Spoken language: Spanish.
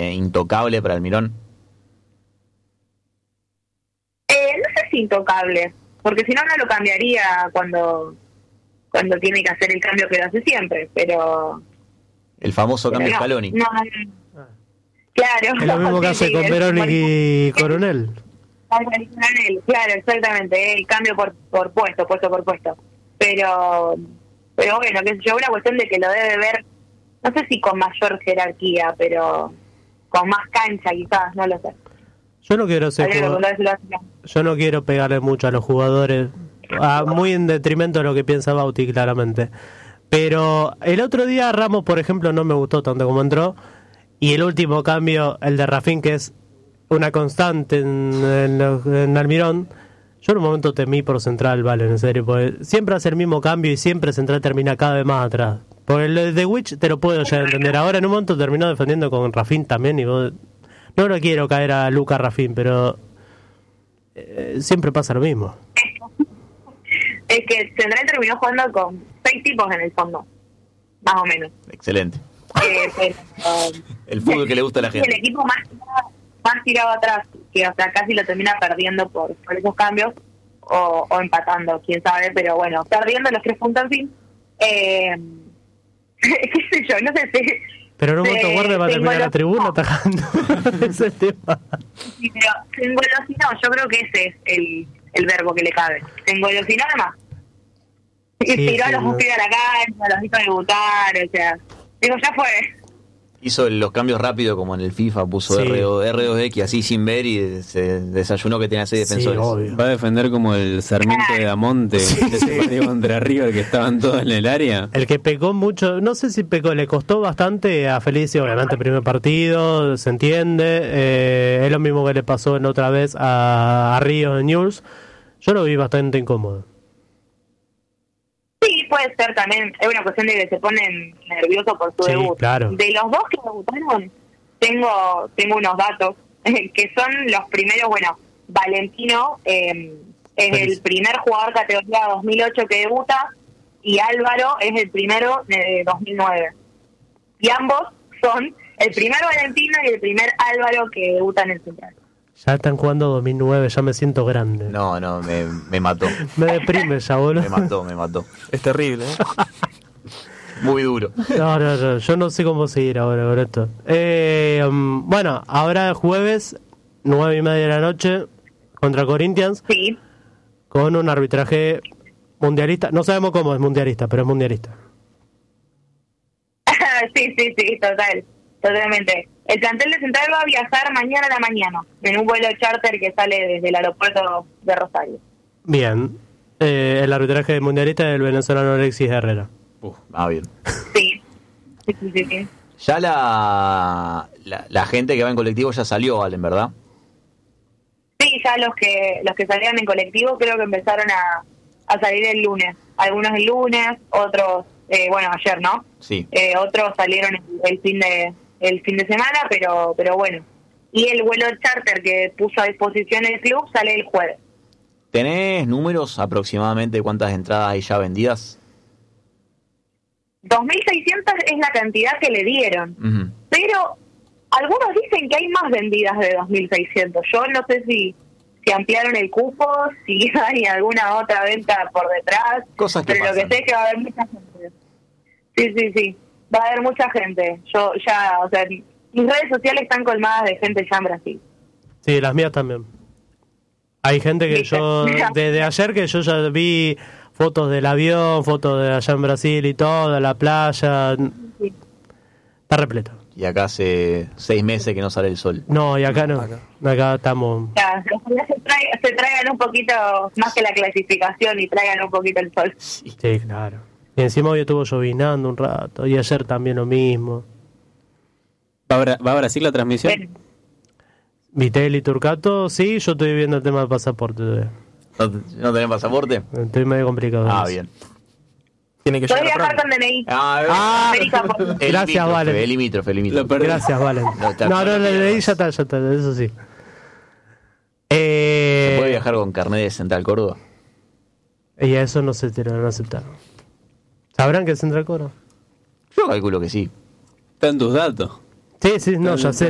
intocable para Almirón? No sé si intocable, porque si no, no lo cambiaría cuando tiene que hacer el cambio que lo hace siempre, pero... El famoso cambio Scaloni. No, claro. Es lo mismo que hace con Verón y Coronel. Claro, exactamente, el cambio por puesto por puesto. Pero bueno, que yo, una cuestión de que lo debe ver, no sé si con mayor jerarquía, pero con más cancha quizás, no lo sé. Yo no quiero ser yo no quiero pegarle mucho a los jugadores, muy en detrimento de lo que piensa Bauti, claramente. Pero el otro día Ramos, por ejemplo, no me gustó tanto como entró. Y el último cambio, el de Rafín, que es una constante en Almirón, yo en un momento temí por Central, vale, en serio, porque siempre hace el mismo cambio y siempre Central termina cada vez más atrás. Porque el de Witch te lo puedo ya entender. Ahora en un momento terminó defendiendo con Rafín también y vos... No lo quiero caer a Lucas Rafín, pero siempre pasa lo mismo. Es que Central terminó jugando con 6 tipos en el fondo, más o menos. Excelente. Pero, el fútbol que le gusta a la gente. El equipo más tirado atrás, que o sea casi lo termina perdiendo por esos cambios o empatando, quién sabe, pero bueno, perdiendo los 3 puntos, en fin. Qué sé yo, no sé si... Pero en un momento Guardia va a terminar la tribuna atajando. Ese es el tema. Sí, pero se engolosinó, yo creo que ese es el verbo que le cabe. Se engolosinó nada más. Y tiró a los pibes a la cancha, los hizo debutar, o sea... Digo, ya fue. Hizo los cambios rápido como en el FIFA, puso R2X así sin ver y se desayunó que tenía 6 defensores. Obvio. Va a defender como el Sarmiento de Damonte, ese partido contra River que estaban todos en el área. El que pecó mucho, no sé si pecó, le costó bastante a Felicio, obviamente el primer partido, se entiende, es lo mismo que le pasó en otra vez a Ríos en News. Yo lo vi bastante incómodo. Sí, puede ser también, es una cuestión de que se ponen nerviosos por su debut. Claro. De los 2 que debutaron, tengo unos datos, que son los primeros, bueno, Valentino es el primer jugador categoría 2008 que debuta, y Álvaro es el primero de 2009. Y ambos son el primer Valentino y el primer Álvaro que debutan en Central. Ya están jugando 2009, ya me siento grande. No, me mató. Me deprime ya, boludo. Me mató. Es terrible, ¿eh? Muy duro. No, yo no sé cómo seguir ahora con esto. Bueno, ahora jueves, 9:30 de la noche, contra Corinthians. Sí. Con un arbitraje mundialista. No sabemos cómo es mundialista, pero es mundialista. Sí, totalmente. El plantel de Central va a viajar mañana a la mañana en un vuelo charter que sale desde el aeropuerto de Rosario. Bien. El arbitraje mundialista del venezolano Alexis Herrera. Bien. Sí. Ya la gente que va en colectivo ya salió, Valen, ¿verdad? Sí, ya los que salían en colectivo creo que empezaron a salir el lunes. Algunos el lunes, otros, ayer, ¿no? Sí. Otros salieron el fin de semana, pero bueno. Y el vuelo charter que puso a disposición el club sale el jueves. ¿Tenés números aproximadamente de cuántas entradas hay ya vendidas? 2.600 es la cantidad que le dieron. Uh-huh. Pero algunos dicen que hay más vendidas de 2.600. Yo no sé si ampliaron el cupo, si hay alguna otra venta por detrás. Cosas que pero pasan. Lo que sé es que va a haber mucha gente. Sí. Va a haber mucha gente. Yo ya, o sea, mis redes sociales están colmadas de gente ya en Brasil. Sí, las mías también. Hay gente que yo, desde ayer que yo ya vi fotos del avión, fotos de allá en Brasil y todo, de la playa. Sí. Está repleto. Y acá hace 6 meses que no sale el sol. No, y acá no. Acá estamos... Ya, se traigan un poquito más que la clasificación y traigan un poquito el sol. Sí, claro. Y encima hoy estuvo llovinando un rato. Y ayer también lo mismo. ¿Va a Brasil la transmisión? Bueno. Vitel y Turcato, sí, yo estoy viendo el tema del pasaporte todavía. ¿No tenés pasaporte? Estoy medio complicado. Bien. Tiene que Puedes llegar viajar pronto. con DNI. Gracias, Valen. El limítrofe. Gracias, Valen. No, el DNI ya está, eso sí. ¿Se puede viajar con carnet de Central Córdoba? Y a eso no se tiran a aceptar. ¿Sabrán que es Central Córdoba? Yo calculo que sí. Están tus datos. Sí, no, ya sé.